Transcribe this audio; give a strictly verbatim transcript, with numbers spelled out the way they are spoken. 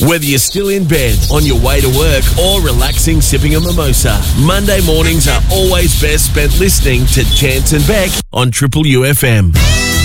Whether you're still in bed, on your way to work, or relaxing sipping a mimosa, Monday mornings are always best spent listening to Chance and Beck on Triple U F M.